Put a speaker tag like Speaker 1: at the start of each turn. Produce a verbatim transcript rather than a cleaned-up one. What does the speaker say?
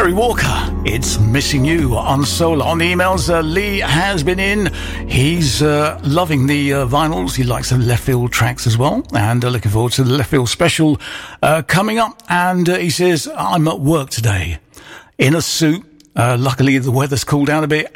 Speaker 1: Terry Walker, it's Missing You on Soul. On the emails, uh, Lee has been in. He's uh, loving the uh, vinyls. He likes the left field tracks as well, and uh, looking forward to the left field special uh, coming up. And uh, he says, I'm at work today in a suit. Uh, luckily, the weather's cooled down a bit,